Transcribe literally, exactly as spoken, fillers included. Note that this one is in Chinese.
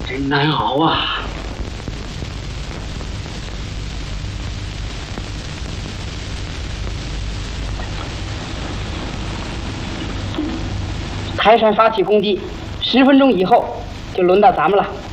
真难熬啊！ 泰山发起攻击，十分钟以后就轮到咱们了。